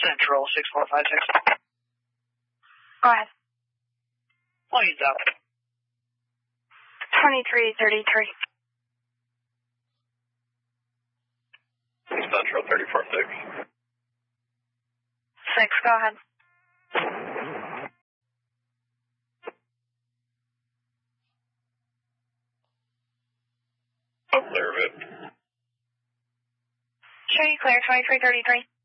Central 6456. Go ahead. Planes out. 2333. Central 346. 6, go ahead. Clear of it. Show you clear, 2333.